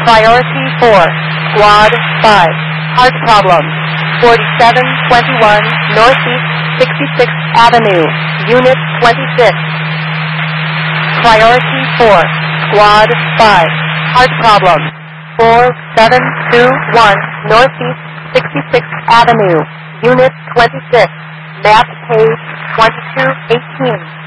Priority 4, Squad 5, Heart Problem, 4721 Northeast 66th Avenue, Unit 26. Priority 4, Squad 5, Heart Problem, 4721 Northeast 66th Avenue, Unit 26, map page 2218.